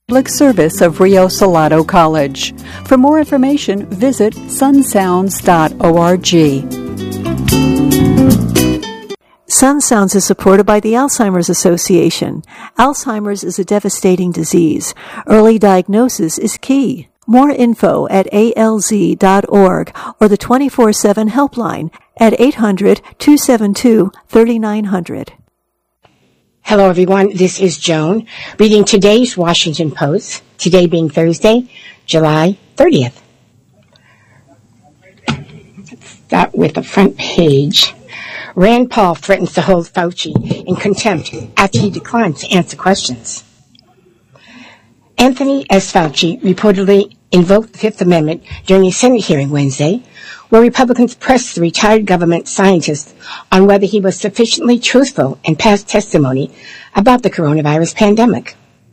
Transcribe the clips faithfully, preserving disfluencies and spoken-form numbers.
Public service of Rio Salado College. For more information, visit sun sounds dot org. Sun Sounds is supported by the Alzheimer's Association. Alzheimer's is a devastating disease. Early diagnosis is key. More info at A L Z dot org or the twenty-four seven helpline at eight hundred, two seven two, three nine zero zero. Hello, everyone. This is Joan reading today's Washington Post, today being Thursday, July thirtieth. Let's start with the front page. Rand Paul threatens to hold Fauci in contempt after he declines to answer questions. Anthony S. Fauci reportedly invoked the Fifth Amendment during a Senate hearing Wednesday, where Republicans pressed the retired government scientist on whether he was sufficiently truthful in past testimony about the coronavirus pandemic.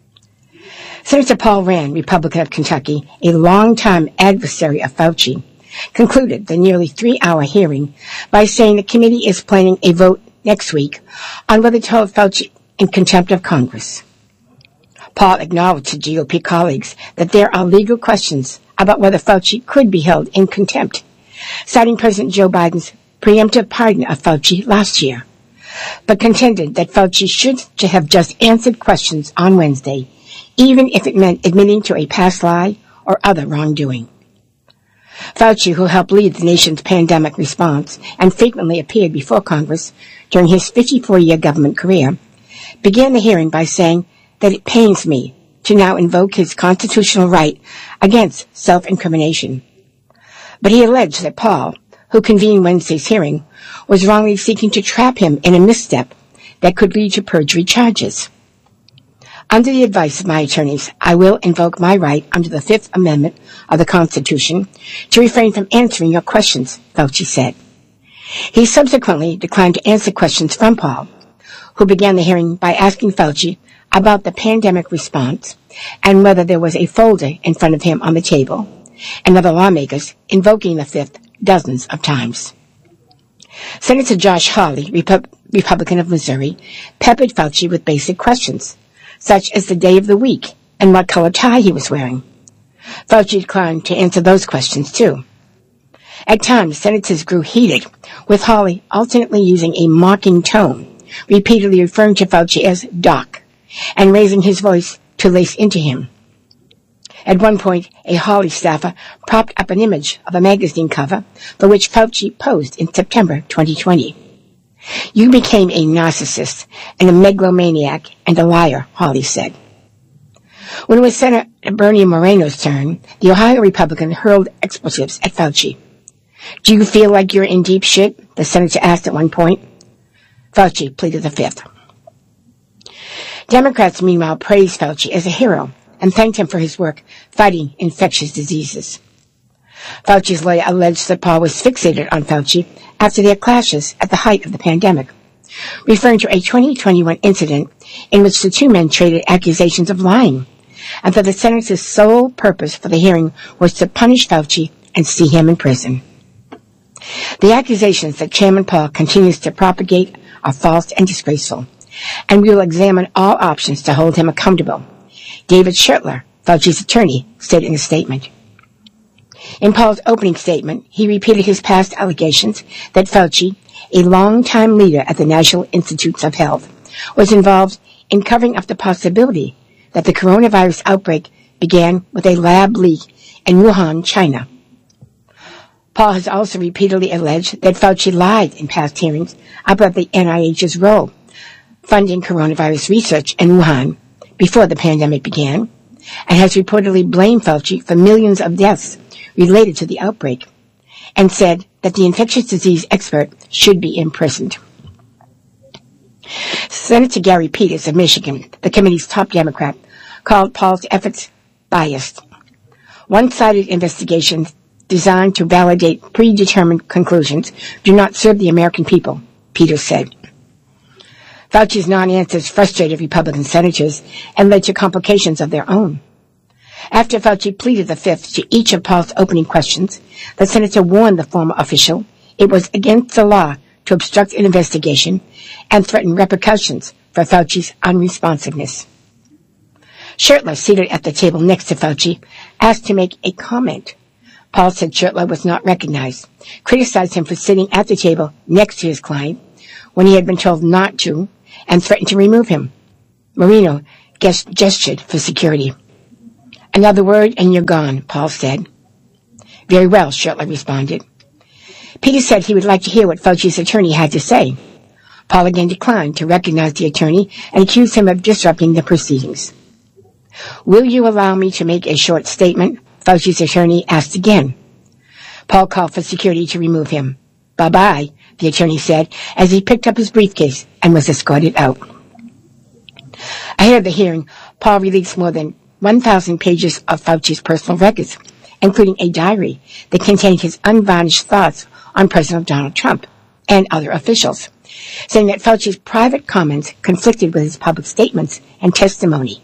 Senator Paul Rand, Republican of Kentucky, a longtime adversary of Fauci, concluded the nearly three-hour hearing by saying the committee is planning a vote next week on whether to hold Fauci in contempt of Congress. Paul acknowledged to G O P colleagues that there are legal questions about whether Fauci could be held in contempt, citing President Joe Biden's preemptive pardon of Fauci last year, but contended that Fauci should have just answered questions on Wednesday, even if it meant admitting to a past lie or other wrongdoing. Fauci, who helped lead the nation's pandemic response and frequently appeared before Congress during his fifty-four-year government career, began the hearing by saying that it pains me to now invoke his constitutional right against self-incrimination. But he alleged that Paul, who convened Wednesday's hearing, was wrongly seeking to trap him in a misstep that could lead to perjury charges. Under the advice of my attorneys, I will invoke my right under the Fifth Amendment of the Constitution to refrain from answering your questions, Fauci said. He subsequently declined to answer questions from Paul, who began the hearing by asking Fauci about the pandemic response and whether there was a folder in front of him on the table, and other lawmakers invoking the Fifth dozens of times. Senator Josh Hawley, Repu- Republican of Missouri, peppered Fauci with basic questions, such as the day of the week and what color tie he was wearing. Fauci declined to answer those questions, too. At times, senators grew heated, with Hawley alternately using a mocking tone, repeatedly referring to Fauci as Doc, and raising his voice to lace into him. At one point, a Hawley staffer propped up an image of a magazine cover for which Fauci posed in September twenty twenty. You became a narcissist and a megalomaniac and a liar, Hawley said. When it was Senator Bernie Moreno's turn, the Ohio Republican hurled expletives at Fauci. Do you feel like you're in deep shit? The senator asked at one point. Fauci pleaded the Fifth. Democrats, meanwhile, praised Fauci as a hero and thanked him for his work fighting infectious diseases. Fauci's lawyer alleged that Paul was fixated on Fauci after their clashes at the height of the pandemic, referring to a twenty twenty-one incident in which the two men traded accusations of lying, and that the senator's sole purpose for the hearing was to punish Fauci and see him in prison. The accusations that Chairman Paul continues to propagate are false and disgraceful, and we will examine all options to hold him accountable, David Schertler, Fauci's attorney, said in a statement. In Paul's opening statement, he repeated his past allegations that Fauci, a longtime leader at the National Institutes of Health, was involved in covering up the possibility that the coronavirus outbreak began with a lab leak in Wuhan, China. Paul has also repeatedly alleged that Fauci lied in past hearings about the N I H's role funding coronavirus research in Wuhan before the pandemic began, and has reportedly blamed Fauci for millions of deaths related to the outbreak, and said that the infectious disease expert should be imprisoned. Senator Gary Peters of Michigan, the committee's top Democrat, called Paul's efforts biased. One-sided investigations designed to validate predetermined conclusions do not serve the American people, Peters said. Fauci's non-answers frustrated Republican senators and led to complications of their own. After Fauci pleaded the Fifth to each of Paul's opening questions, the senator warned the former official it was against the law to obstruct an investigation and threaten repercussions for Fauci's unresponsiveness. Shurtler, seated at the table next to Fauci, asked to make a comment. Paul said Shurtler was not recognized, criticized him for sitting at the table next to his client when he had been told not to, and threatened to remove him. Marino gest- gestured for security. Another word and you're gone, Paul said. Very well, Shurtler responded. Peter said he would like to hear what Fauci's attorney had to say. Paul again declined to recognize the attorney and accused him of disrupting the proceedings. Will you allow me to make a short statement? Fauci's attorney asked again. Paul called for security to remove him. Bye-bye, the attorney said as he picked up his briefcase and was escorted out. Ahead of the hearing, Paul released more than one thousand pages of Fauci's personal records, including a diary that contained his unvarnished thoughts on President Donald Trump and other officials, saying that Fauci's private comments conflicted with his public statements and testimony.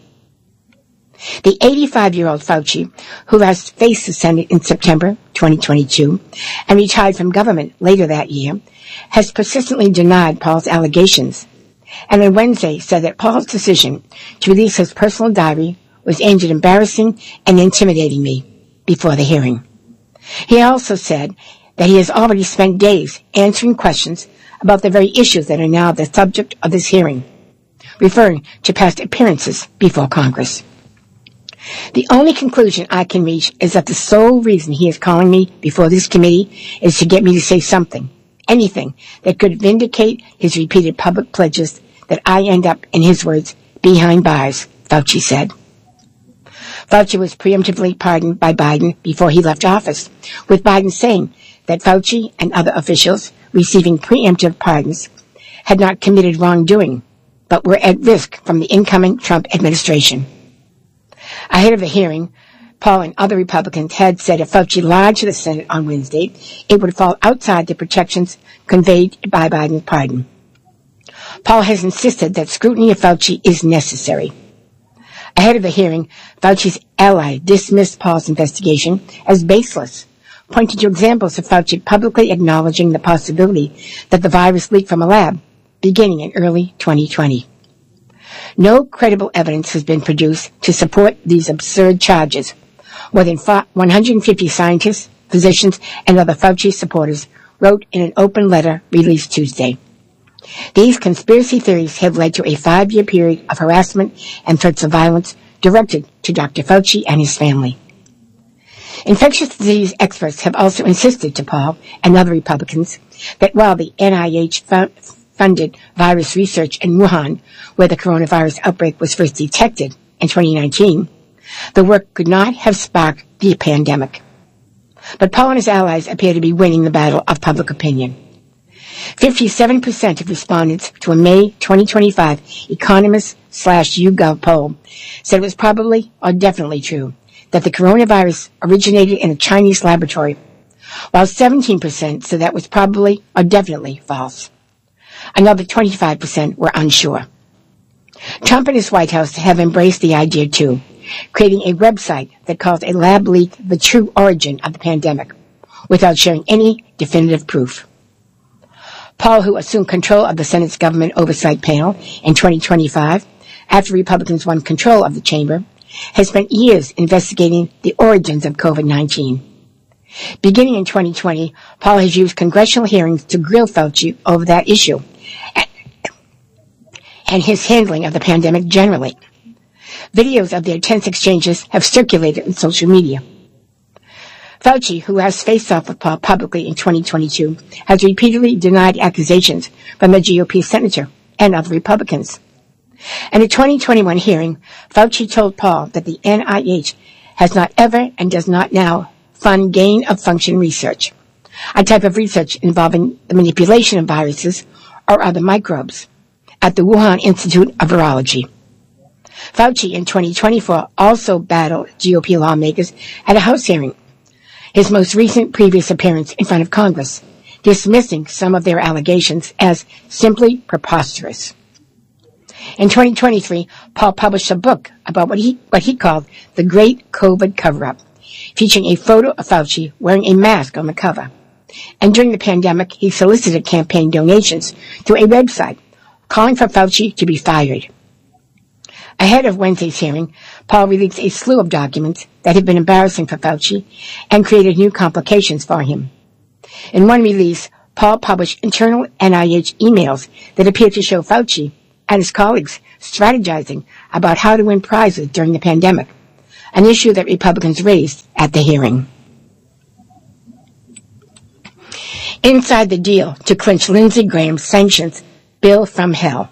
The eighty-five-year-old Fauci, who last faced the Senate in September twenty twenty-two and retired from government later that year, has persistently denied Paul's allegations, and on Wednesday said that Paul's decision to release his personal diary was aimed at embarrassing and intimidating me before the hearing. He also said that he has already spent days answering questions about the very issues that are now the subject of this hearing, referring to past appearances before Congress. The only conclusion I can reach is that the sole reason he is calling me before this committee is to get me to say something, anything, that could vindicate his repeated public pledges that I end up, in his words, behind bars, Fauci said. Fauci was preemptively pardoned by Biden before he left office, with Biden saying that Fauci and other officials receiving preemptive pardons had not committed wrongdoing, but were at risk from the incoming Trump administration. Ahead of the hearing, Paul and other Republicans had said if Fauci lied to the Senate on Wednesday, it would fall outside the protections conveyed by Biden's pardon. Paul has insisted that scrutiny of Fauci is necessary. Ahead of the hearing, Fauci's ally dismissed Paul's investigation as baseless, pointing to examples of Fauci publicly acknowledging the possibility that the virus leaked from a lab beginning in early twenty twenty. No credible evidence has been produced to support these absurd charges. More than one hundred fifty scientists, physicians, and other Fauci supporters wrote in an open letter released Tuesday. These conspiracy theories have led to a five-year period of harassment and threats of violence directed to Doctor Fauci and his family. Infectious disease experts have also insisted to Paul and other Republicans that while the N I H funded virus research in Wuhan, where the coronavirus outbreak was first detected in twenty nineteen, the work could not have sparked the pandemic. But Paul and his allies appear to be winning the battle of public opinion. fifty-seven percent of respondents to a May twenty twenty-five Economist slash YouGov poll said it was probably or definitely true that the coronavirus originated in a Chinese laboratory, while seventeen percent said that was probably or definitely false. Another twenty-five percent were unsure. Trump and his White House have embraced the idea too, creating a website that calls a lab leak the true origin of the pandemic, without sharing any definitive proof. Paul, who assumed control of the Senate's government oversight panel in twenty twenty-five, after Republicans won control of the chamber, has spent years investigating the origins of COVID nineteen. Beginning in twenty twenty, Paul has used congressional hearings to grill Fauci over that issue and his handling of the pandemic generally. Videos of their tense exchanges have circulated in social media. Fauci, who has faced off with Paul publicly in twenty twenty-two, has repeatedly denied accusations from the G O P senator and other Republicans. In a twenty twenty-one hearing, Fauci told Paul that the N I H has not ever and does not now fund gain-of-function research, a type of research involving the manipulation of viruses or other microbes, at the Wuhan Institute of Virology. Fauci in twenty twenty-four also battled G O P lawmakers at a House hearing, his most recent previous appearance in front of Congress, dismissing some of their allegations as simply preposterous. In twenty twenty-three, Paul published a book about what he, what he called the Great COVID Cover-Up, featuring a photo of Fauci wearing a mask on the cover. And during the pandemic, he solicited campaign donations through a website calling for Fauci to be fired. Ahead of Wednesday's hearing, Paul released a slew of documents that had been embarrassing for Fauci and created new complications for him. In one release, Paul published internal N I H emails that appeared to show Fauci and his colleagues strategizing about how to win prizes during the pandemic, an issue that Republicans raised at the hearing. Inside the deal to clinch Lindsey Graham's sanctions bill from hell.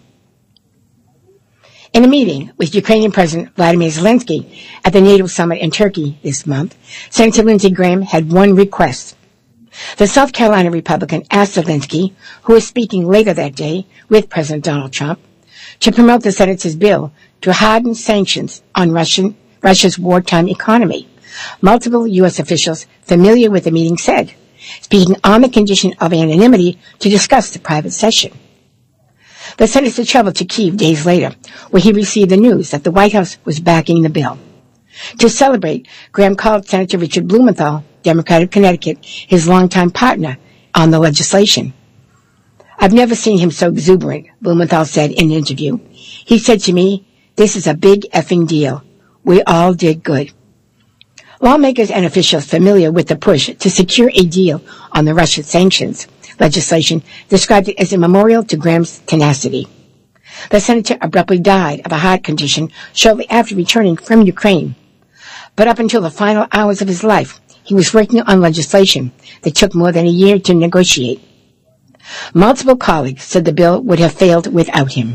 In a meeting with Ukrainian President Vladimir Zelensky at the NATO summit in Turkey this month, Senator Lindsey Graham had one request. The South Carolina Republican asked Zelensky, who was speaking later that day with President Donald Trump, to promote the senator's bill to harden sanctions on Russian, Russia's wartime economy. Multiple U S officials familiar with the meeting said, speaking on the condition of anonymity to discuss the private session. The senator traveled to Kyiv days later, where he received the news that the White House was backing the bill. To celebrate, Graham called Senator Richard Blumenthal, Democrat of Connecticut, his longtime partner on the legislation. "I've never seen him so exuberant," Blumenthal said in an interview. "He said to me, 'This is a big effing deal. We all did good.'" Lawmakers and officials familiar with the push to secure a deal on the Russia sanctions legislation described it as a memorial to Graham's tenacity. The senator abruptly died of a heart condition shortly after returning from Ukraine. But up until the final hours of his life, he was working on legislation that took more than a year to negotiate. Multiple colleagues said the bill would have failed without him.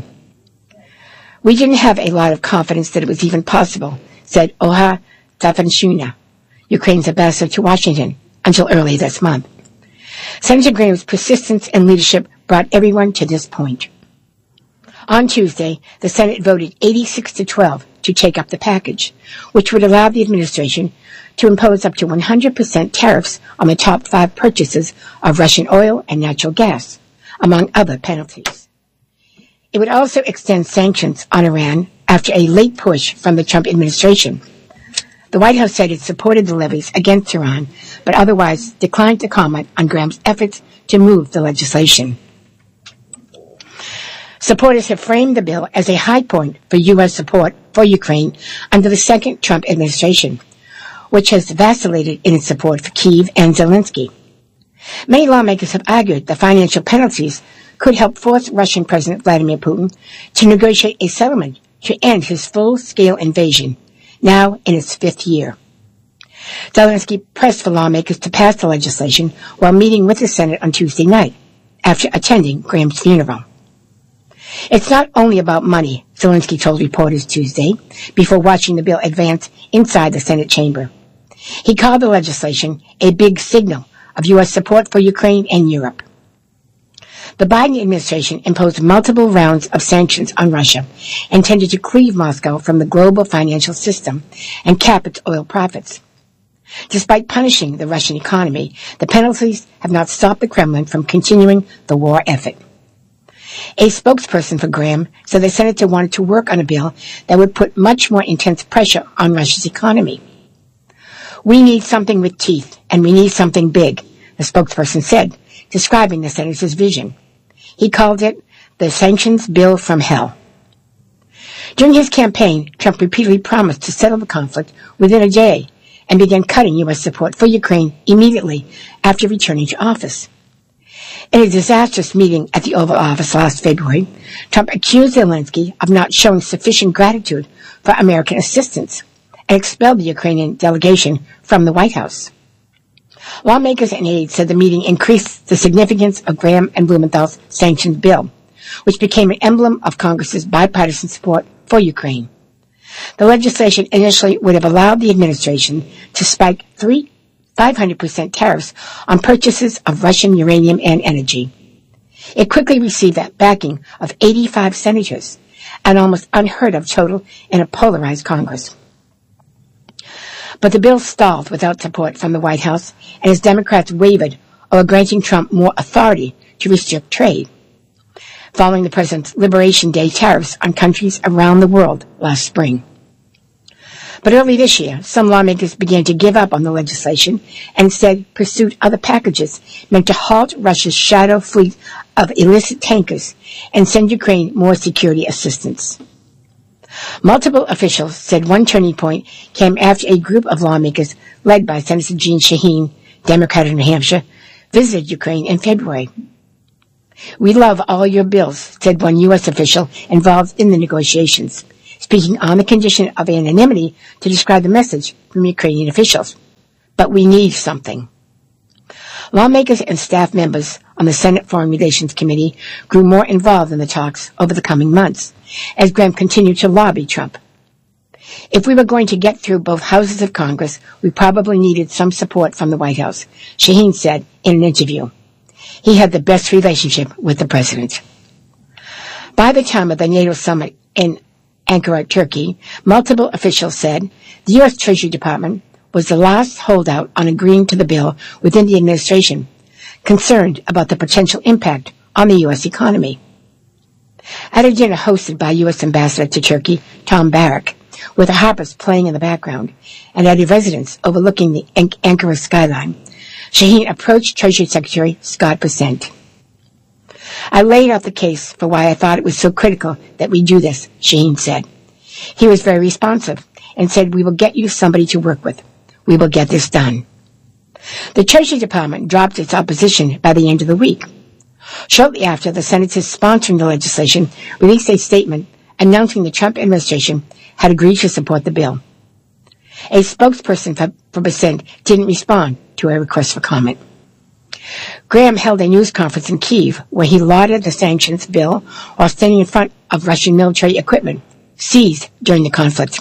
"We didn't have a lot of confidence that it was even possible," said Oha Stefanchuk, Ukraine's ambassador to Washington, until early this month. Senator Graham's persistence and leadership brought everyone to this point. On Tuesday, the Senate voted eighty-six to twelve to take up the package, which would allow the administration to impose up to one hundred percent tariffs on the top five purchases of Russian oil and natural gas, among other penalties. It would also extend sanctions on Iran after a late push from the Trump administration. The White House said it supported the levies against Iran, but otherwise declined to comment on Graham's efforts to move the legislation. Supporters have framed the bill as a high point for U S support for Ukraine under the second Trump administration, which has vacillated in its support for Kyiv and Zelensky. Many lawmakers have argued the financial penalties could help force Russian President Vladimir Putin to negotiate a settlement to end his full-scale invasion, now in its fifth year. Zelensky pressed for lawmakers to pass the legislation while meeting with the Senate on Tuesday night, after attending Graham's funeral. "It's not only about money," Zelensky told reporters Tuesday, before watching the bill advance inside the Senate chamber. He called the legislation a big signal of U S support for Ukraine and Europe. The Biden administration imposed multiple rounds of sanctions on Russia, intended to cleave Moscow from the global financial system and cap its oil profits. Despite punishing the Russian economy, the penalties have not stopped the Kremlin from continuing the war effort. A spokesperson for Graham said the senator wanted to work on a bill that would put much more intense pressure on Russia's economy. "We need something with teeth, and we need something big," the spokesperson said, describing the senator's vision. He called it the sanctions bill from hell. During his campaign, Trump repeatedly promised to settle the conflict within a day and began cutting U S support for Ukraine immediately after returning to office. In a disastrous meeting at the Oval Office last February, Trump accused Zelensky of not showing sufficient gratitude for American assistance and expelled the Ukrainian delegation from the White House. Lawmakers and aides said the meeting increased the significance of Graham and Blumenthal's sanctions bill, which became an emblem of Congress's bipartisan support for Ukraine. The legislation initially would have allowed the administration to spike three five hundred percent tariffs on purchases of Russian uranium and energy. It quickly received that backing of eighty-five senators, an almost unheard of total in a polarized Congress. But the bill stalled without support from the White House, and as Democrats wavered over granting Trump more authority to restrict trade, following the president's Liberation Day tariffs on countries around the world last spring. But early this year, some lawmakers began to give up on the legislation and instead pursued other packages meant to halt Russia's shadow fleet of illicit tankers and send Ukraine more security assistance. Multiple officials said one turning point came after a group of lawmakers led by Senator Jeanne Shaheen, Democrat of New Hampshire, visited Ukraine in February. "We love all your bills," said one U S official involved in the negotiations, speaking on the condition of anonymity to describe the message from Ukrainian officials. "But we need something." Lawmakers and staff members on the Senate Foreign Relations Committee grew more involved in the talks over the coming months, as Graham continued to lobby Trump. "If we were going to get through both houses of Congress, we probably needed some support from the White House," Shaheen said in an interview. He had the best relationship with the president. By the time of the NATO summit in Ankara, Turkey, multiple officials said the U S Treasury Department was the last holdout on agreeing to the bill within the administration, concerned about the potential impact on the U S economy. At a dinner hosted by U S Ambassador to Turkey, Tom Barrack, with the harpers playing in the background, and at a residence overlooking the An- Ankara skyline, Shaheen approached Treasury Secretary Scott Bessent. "I laid out the case for why I thought it was so critical that we do this," Shaheen said. He was very responsive and said, "We will get you somebody to work with. We will get this done." The Treasury Department dropped its opposition by the end of the week. Shortly after, the senators sponsoring the legislation released a statement announcing the Trump administration had agreed to support the bill. A spokesperson for, for Bessent didn't respond to a request for comment. Graham held a news conference in Kyiv where he lauded the sanctions bill while standing in front of Russian military equipment seized during the conflict.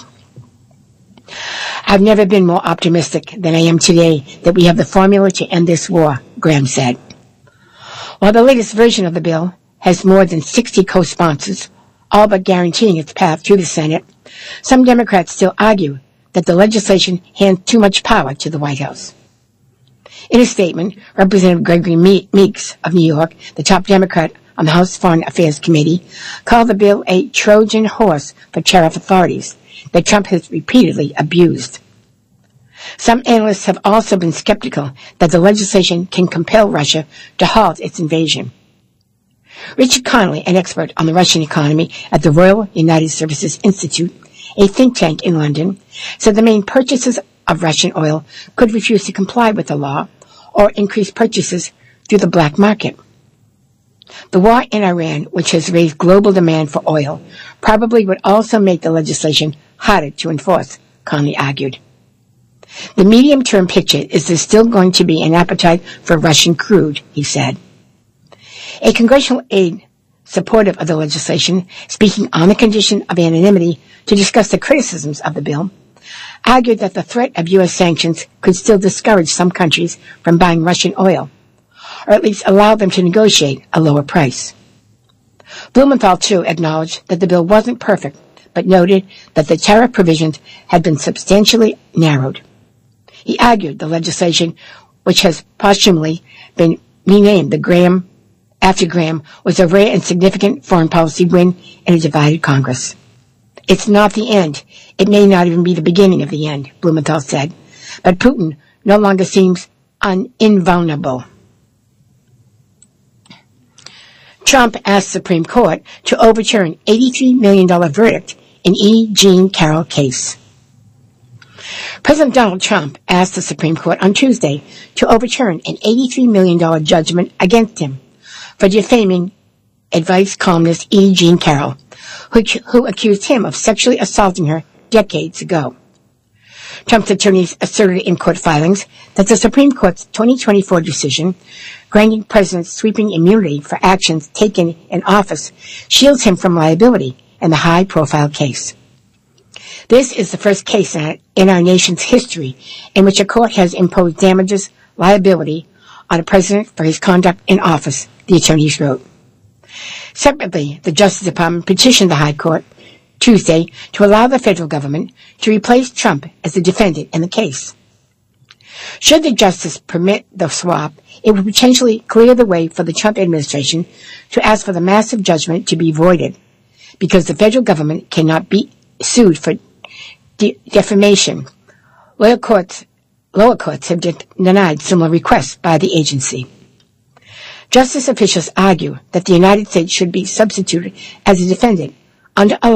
"I've never been more optimistic than I am today that we have the formula to end this war," Graham said. While the latest version of the bill has more than sixty co-sponsors, all but guaranteeing its path through the Senate, some Democrats still argue that the legislation hands too much power to the White House. In a statement, Representative Gregory Meeks of New York, the top Democrat on the House Foreign Affairs Committee, called the bill a Trojan horse for tariff authorities that Trump has repeatedly abused. Some analysts have also been skeptical that the legislation can compel Russia to halt its invasion. Richard Connolly, an expert on the Russian economy at the Royal United Services Institute, a think tank in London, said the main purchasers of Russian oil could refuse to comply with the law or increase purchases through the black market. The war in Iran, which has raised global demand for oil, probably would also make the legislation harder to enforce, Connolly argued. The medium-term picture is there's still going to be an appetite for Russian crude, he said. A congressional aide supportive of the legislation, speaking on the condition of anonymity to discuss the criticisms of the bill, argued that the threat of U S sanctions could still discourage some countries from buying Russian oil, or at least allow them to negotiate a lower price. Blumenthal, too, acknowledged that the bill wasn't perfect, but noted that the tariff provisions had been substantially narrowed. He argued the legislation, which has posthumously been renamed the Graham after Graham, was a rare and significant foreign policy win in a divided Congress. "It's not the end. It may not even be the beginning of the end," Blumenthal said. But Putin no longer seems un- invulnerable. Trump asked the Supreme Court to overturn eighty-three million dollars verdict in E. Jean Carroll case. President Donald Trump asked the Supreme Court on Tuesday to overturn an eighty-three million dollars judgment against him for defaming advice columnist E. Jean Carroll, who, who accused him of sexually assaulting her decades ago. Trump's attorneys asserted in court filings that the Supreme Court's twenty twenty-four decision granting presidents sweeping immunity for actions taken in office shields him from liability in the high-profile case. This is the first case in our nation's history in which a court has imposed damages liability on a president for his conduct in office, the attorneys wrote. Separately, the Justice Department petitioned the High Court Tuesday to allow the federal government to replace Trump as the defendant in the case. Should the justice permit the swap, it would potentially clear the way for the Trump administration to ask for the massive judgment to be voided, because the federal government cannot be sued for de- defamation. Lower courts, lower courts have de- denied similar requests by the agency. Justice officials argue that the United States should be substituted as a defendant under a law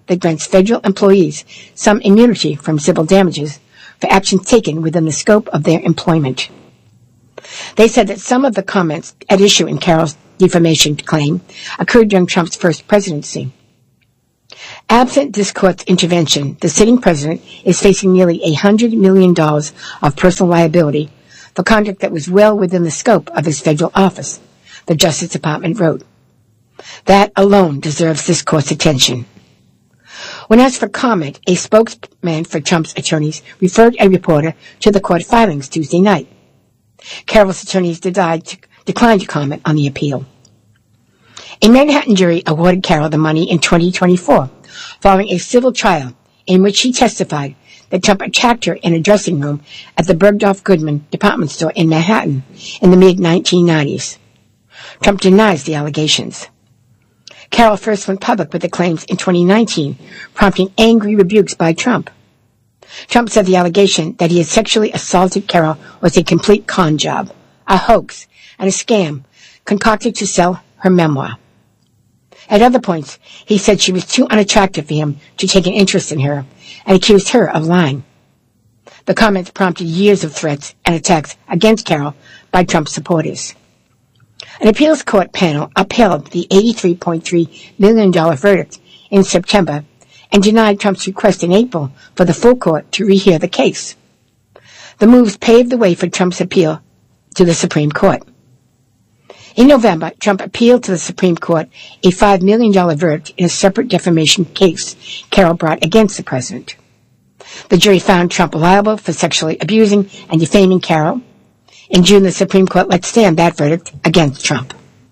that grants federal employees some immunity from civil damages for actions taken within the scope of their employment. They said that some of the comments at issue in Carroll's defamation claim occurred during Trump's first presidency. Absent this court's intervention, the sitting president is facing nearly one hundred million dollars of personal liability for conduct that was well within the scope of his federal office, the Justice Department wrote. That alone deserves this court's attention. When asked for comment, a spokesman for Trump's attorneys referred a reporter to the court filings Tuesday night. Carroll's attorneys declined to, declined to comment on the appeal. A Manhattan jury awarded Carroll the money in twenty twenty-four, following a civil trial in which she testified that Trump attacked her in a dressing room at the Bergdorf Goodman department store in Manhattan in the mid nineteen nineties. Trump denies the allegations. Carroll first went public with the claims in twenty nineteen, prompting angry rebukes by Trump. Trump said the allegation that he had sexually assaulted Carroll was a complete con job, a hoax, and a scam concocted to sell her memoir. At other points, he said she was too unattractive for him to take an interest in her and accused her of lying. The comments prompted years of threats and attacks against Carroll by Trump supporters. An appeals court panel upheld the eighty-three point three million dollars verdict in September and denied Trump's request in April for the full court to rehear the case. The moves paved the way for Trump's appeal to the Supreme Court. In November, Trump appealed to the Supreme Court a five million dollars verdict in a separate defamation case Carroll brought against the president. The jury found Trump liable for sexually abusing and defaming Carroll. In June, the Supreme Court let stand that verdict against Trump.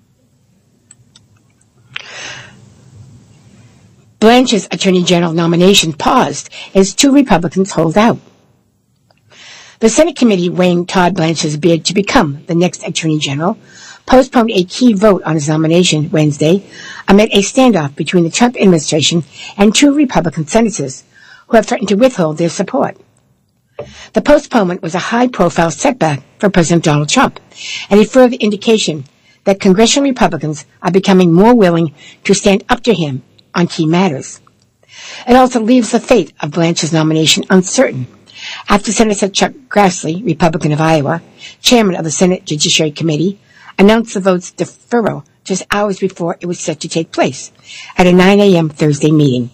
Blanche's Attorney General nomination paused as two Republicans hold out. The Senate committee weighing Todd Blanche's bid to become the next Attorney General postponed a key vote on his nomination Wednesday amid a standoff between the Trump administration and two Republican senators who have threatened to withhold their support. The postponement was a high-profile setback for President Donald Trump and a further indication that congressional Republicans are becoming more willing to stand up to him on key matters. It also leaves the fate of Blanche's nomination uncertain after Senator Chuck Grassley, Republican of Iowa, chairman of the Senate Judiciary Committee, announced the vote's deferral just hours before it was set to take place at a nine a.m. Thursday meeting.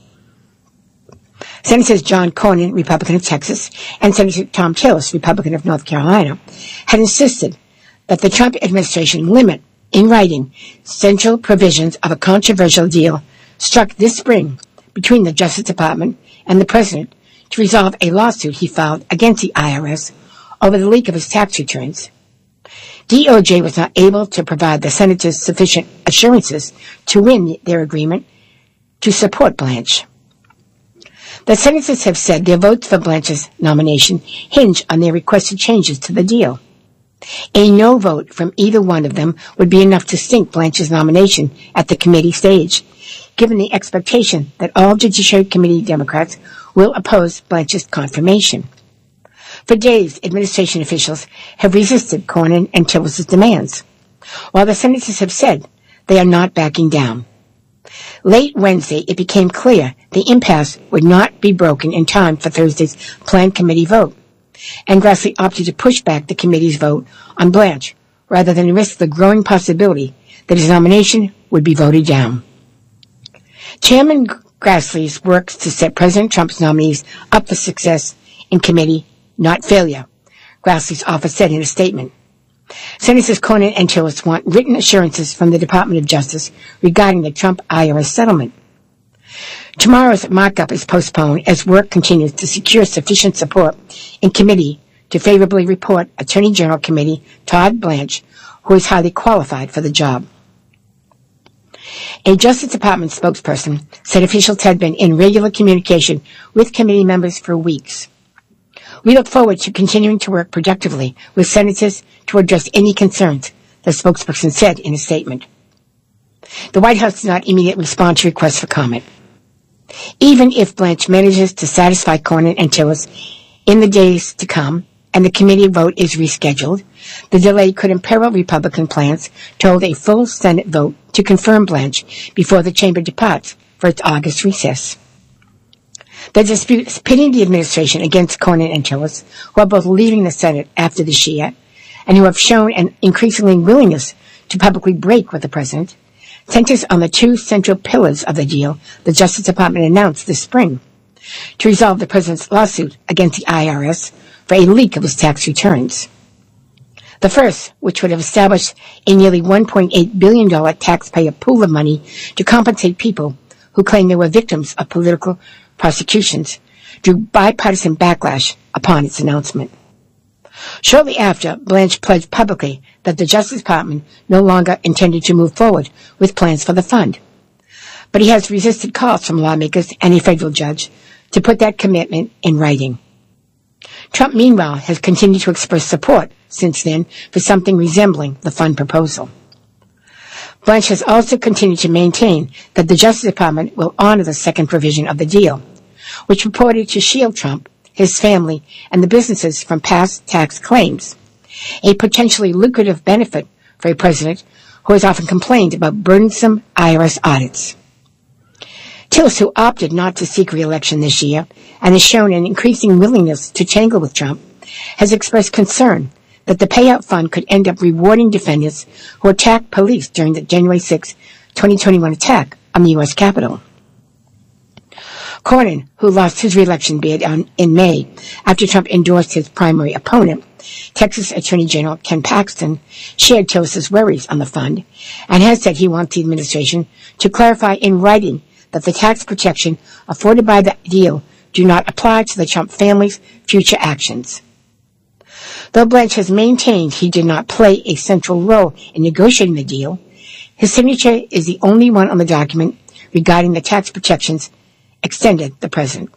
Senators John Cornyn, Republican of Texas, and Senator Thom Tillis, Republican of North Carolina, had insisted that the Trump administration limit, in writing, central provisions of a controversial deal struck this spring between the Justice Department and the President to resolve a lawsuit he filed against the I R S over the leak of his tax returns. D O J was not able to provide the senators sufficient assurances to win their agreement to support Blanche. The senators have said their votes for Blanche's nomination hinge on their requested changes to the deal. A no vote from either one of them would be enough to sink Blanche's nomination at the committee stage, given the expectation that all Judiciary Committee Democrats will oppose Blanche's confirmation. For days, administration officials have resisted Cornyn and Tillis' demands, while the senators have said they are not backing down. Late Wednesday, it became clear the impasse would not be broken in time for Thursday's planned committee vote, and Grassley opted to push back the committee's vote on Blanche rather than risk the growing possibility that his nomination would be voted down. Chairman Grassley works to set President Trump's nominees up for success in committee, not failure, Grassley's office said in a statement. Senators Cornyn and Tillis want written assurances from the Department of Justice regarding the Trump I R S settlement. Tomorrow's markup is postponed as work continues to secure sufficient support in committee to favorably report Attorney General Committee Todd Blanche, who is highly qualified for the job. A Justice Department spokesperson said officials had been in regular communication with committee members for weeks. We look forward to continuing to work productively with senators to address any concerns, the spokesperson said in a statement. The White House did not immediately respond to requests for comment. Even if Blanche manages to satisfy Cornyn and Tillis in the days to come, and the committee vote is rescheduled, the delay could imperil Republican plans to hold a full Senate vote to confirm Blanche before the chamber departs for its August recess. The dispute is pitting the administration against Cornyn and Tillis, who are both leaving the Senate after this year, and who have shown an increasing willingness to publicly break with the president, centers on the two central pillars of the deal the Justice Department announced this spring: to resolve the president's lawsuit against the I R S for a leak of his tax returns. The first, which would have established a nearly one point eight billion dollars taxpayer pool of money to compensate people who claim they were victims of political prosecutions, drew bipartisan backlash upon its announcement. Shortly after, Blanche pledged publicly that the Justice Department no longer intended to move forward with plans for the fund. But he has resisted calls from lawmakers and a federal judge to put that commitment in writing. Trump, meanwhile, has continued to express support since then for something resembling the fund proposal. Blanche has also continued to maintain that the Justice Department will honor the second provision of the deal, which purported to shield Trump, his family, and the businesses from past tax claims, a potentially lucrative benefit for a president who has often complained about burdensome I R S audits. Tillis, who opted not to seek re-election this year and has shown an increasing willingness to tangle with Trump, has expressed concern that the payout fund could end up rewarding defendants who attacked police during the January sixth, twenty twenty-one attack on the U S Capitol. Cornyn, who lost his re-election bid on, in May after Trump endorsed his primary opponent, Texas Attorney General Ken Paxton, shared Tillis' worries on the fund and has said he wants the administration to clarify in writing that the tax protection afforded by the deal do not apply to the Trump family's future actions. Though Blanche has maintained he did not play a central role in negotiating the deal, his signature is the only one on the document regarding the tax protections extended the president.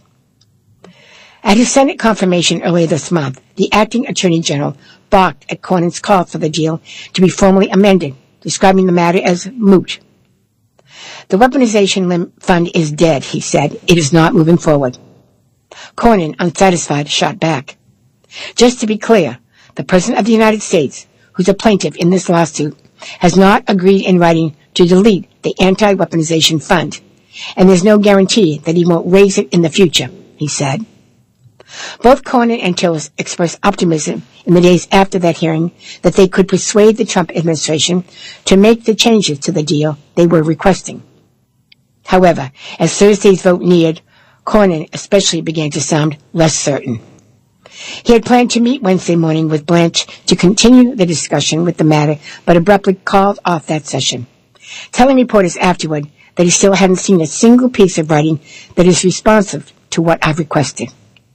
At his Senate confirmation earlier this month, the acting Attorney General balked at Cornyn's call for the deal to be formally amended, describing the matter as moot. The weaponization lim- fund is dead, he said. It is not moving forward. Cornyn, unsatisfied, shot back. Just to be clear, the President of the United States, who's a plaintiff in this lawsuit, has not agreed in writing to delete the anti-weaponization fund, and there's no guarantee that he won't raise it in the future, he said. Both Cornyn and Tillis expressed optimism in the days after that hearing that they could persuade the Trump administration to make the changes to the deal they were requesting. However, as Thursday's vote neared, Cornyn especially began to sound less certain. He had planned to meet Wednesday morning with Blanche to continue the discussion with the matter, but abruptly called off that session, telling reporters afterward that he still hadn't seen a single piece of writing that is responsive to what I've requested.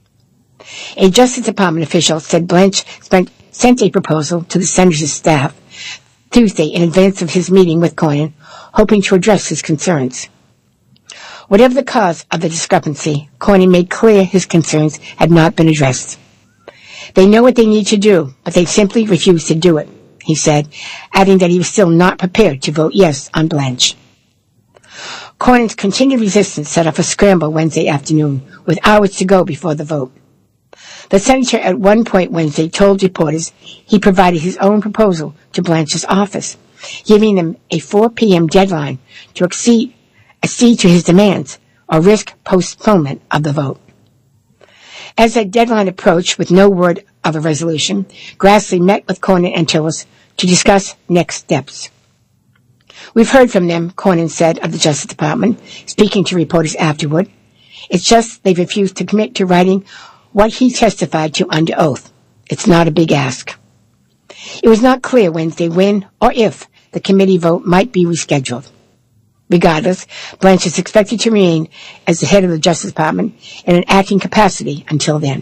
A Justice Department official said Blanche spent, sent a proposal to the senator's staff Tuesday in advance of his meeting with Cornyn, hoping to address his concerns. Whatever the cause of the discrepancy, Cornyn made clear his concerns had not been addressed. They know what they need to do, but they simply refuse to do it, he said, adding that he was still not prepared to vote yes on Blanche. Cornyn's continued resistance set off a scramble Wednesday afternoon, with hours to go before the vote. The senator at one point Wednesday told reporters he provided his own proposal to Blanche's office, giving them a four p.m. deadline to accede, accede to his demands or risk postponement of the vote. As that deadline approached with no word of a resolution, Grassley met with Cornyn and Tillis to discuss next steps. We've heard from them, Cornyn said of the Justice Department, speaking to reporters afterward. It's just they've refused to commit to writing what he testified to under oath. It's not a big ask. It was not clear Wednesday when or if the committee vote might be rescheduled. Regardless, Blanche is expected to remain as the head of the Justice Department in an acting capacity until then.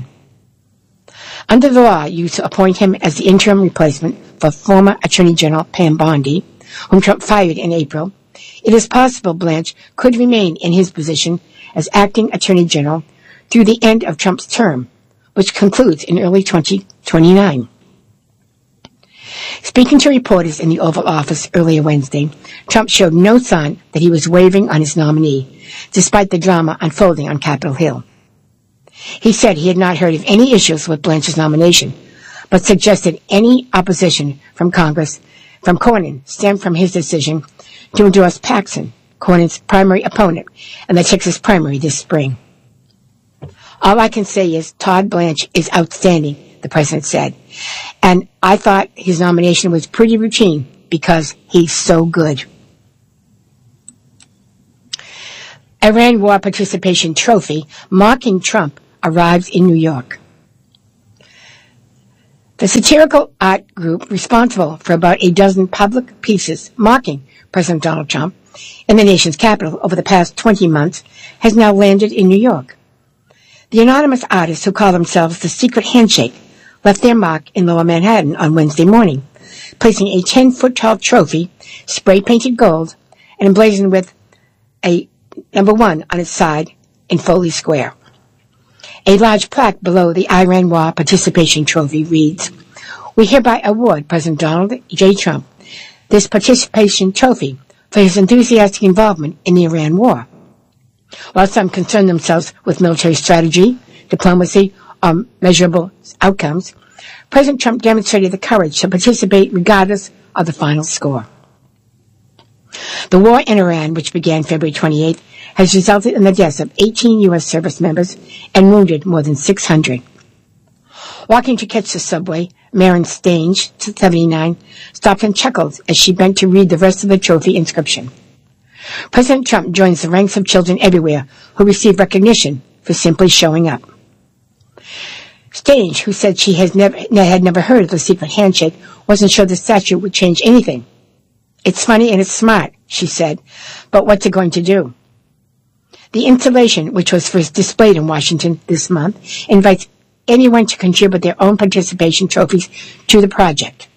Under the law used to appoint him as the interim replacement for former Attorney General Pam Bondi, whom Trump fired in April, it is possible Blanche could remain in his position as acting Attorney General through the end of Trump's term, which concludes in early twenty twenty-nine. Speaking to reporters in the Oval Office earlier Wednesday, Trump showed no sign that he was wavering on his nominee, despite the drama unfolding on Capitol Hill. He said he had not heard of any issues with Blanche's nomination, but suggested any opposition from Congress from Cornyn stemmed from his decision to endorse Paxton, Cornyn's primary opponent, in the Texas primary this spring. All I can say is Todd Blanche is outstanding, the president said. And I thought his nomination was pretty routine because he's so good. Iran War Participation Trophy mocking Trump arrives in New York. The satirical art group responsible for about a dozen public pieces mocking President Donald Trump in the nation's capital over the past twenty months has now landed in New York. The anonymous artists who call themselves the Secret Handshake left their mark in Lower Manhattan on Wednesday morning, placing a ten-foot-tall trophy, spray-painted gold, and emblazoned with a number one on its side in Foley Square. A large plaque below the Iran War Participation Trophy reads, "We hereby award President Donald J. Trump this participation trophy for his enthusiastic involvement in the Iran War." While some concern themselves with military strategy, diplomacy, or measurable outcomes, President Trump demonstrated the courage to participate regardless of the final score. The war in Iran, which began February twenty-eighth, has resulted in the deaths of eighteen U S service members and wounded more than six hundred. Walking to catch the subway, Maren Stange, seventy-nine, stopped and chuckled as she bent to read the rest of the trophy inscription. President Trump joins the ranks of children everywhere who receive recognition for simply showing up. Stange, who said she has never, had never heard of the Secret Handshake, wasn't sure the statue would change anything. "It's funny and it's smart," she said, "but what's it going to do?" The installation, which was first displayed in Washington this month, invites anyone to contribute their own participation trophies to the project.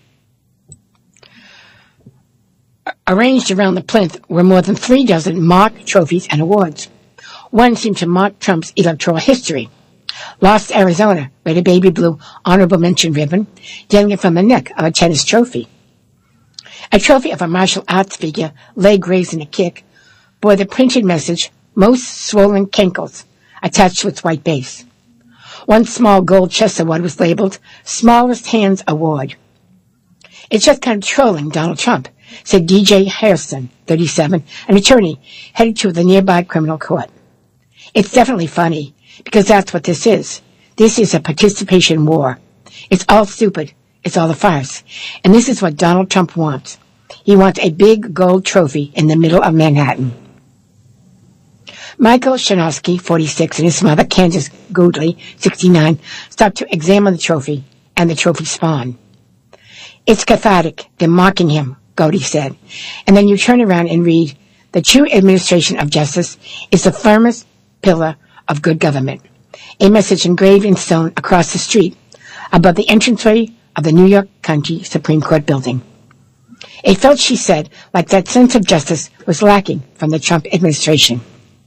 Arranged around the plinth were more than three dozen mock trophies and awards. One seemed to mock Trump's electoral history. Lost Arizona read a baby blue honorable mention ribbon dangling from the neck of a tennis trophy. A trophy of a martial arts figure, leg raised in a kick, bore the printed message, "Most Swollen Cankles," attached to its white base. One small gold chess award was labeled Smallest Hands Award. "It's just kind of trolling Donald Trump," said D J Hairston, thirty-seven, an attorney headed to the nearby criminal court. "It's definitely funny, because that's what this is. This is a participation war. It's all stupid. It's all a farce. And this is what Donald Trump wants. He wants a big gold trophy in the middle of Manhattan." Michael Shanowski, forty-six, and his mother, Candace Goodley, sixty-nine, stopped to examine the trophy and the trophy spawn. "It's cathartic. They're mocking him," Goody said. "And then you turn around and read, 'The true administration of justice is the firmest pillar of good government.' A message engraved in stone across the street above the entranceway of the New York County Supreme Court building. It felt, she said, like that sense of justice was lacking from the Trump administration.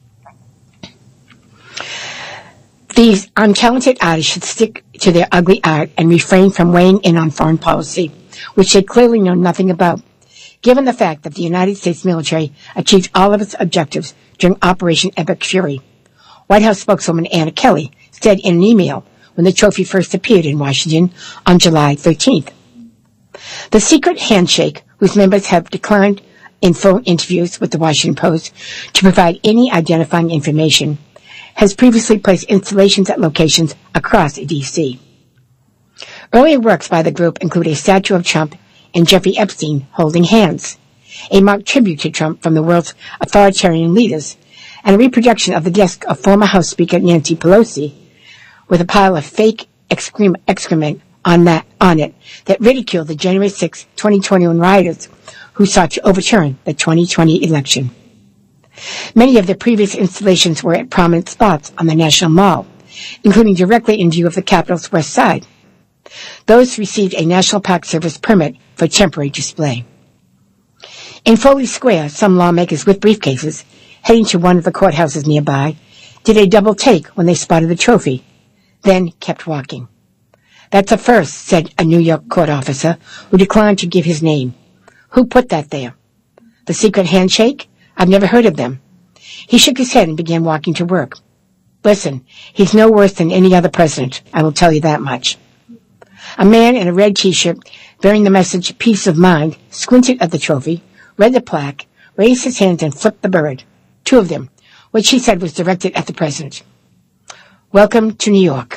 These untalented artists should stick to their ugly art and refrain from weighing in on foreign policy, which they clearly know nothing about, given the fact that the United States military achieved all of its objectives during Operation Epic Fury," White House spokeswoman Anna Kelly said in an email when the trophy first appeared in Washington on July thirteenth. The Secret Handshake, whose members have declined in phone interviews with the Washington Post to provide any identifying information, has previously placed installations at locations across D C Earlier works by the group include a statue of Trump and Jeffrey Epstein holding hands, a mock tribute to Trump from the world's authoritarian leaders, and a reproduction of the desk of former House Speaker Nancy Pelosi with a pile of fake excrement, excrement on, that, on it that ridiculed the January sixth, twenty twenty-one rioters who sought to overturn the twenty twenty election. Many of the previous installations were at prominent spots on the National Mall, including directly in view of the Capitol's west side. Those received a National Park Service permit for temporary display. In Foley Square, some lawmakers with briefcases, heading to one of the courthouses nearby, did a double take when they spotted the trophy, then kept walking. "That's a first," said a New York court officer who declined to give his name. "Who put that there? The Secret Handshake? I've never heard of them." He shook his head and began walking to work. "Listen, he's no worse than any other president, I will tell you that much." A man in a red T-shirt bearing the message "Peace of Mind" squinted at the trophy, read the plaque, raised his hands and flipped the bird, two of them, which he said was directed at the president. Welcome to New York.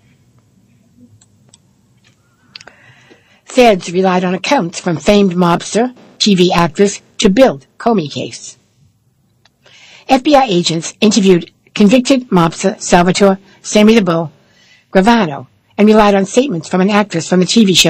Feds relied on accounts from famed mobster, T V actress, to build Comey case. F B I agents interviewed convicted mobster Salvatore Sammy the Bull Gravano and relied on statements from an actress from the T V show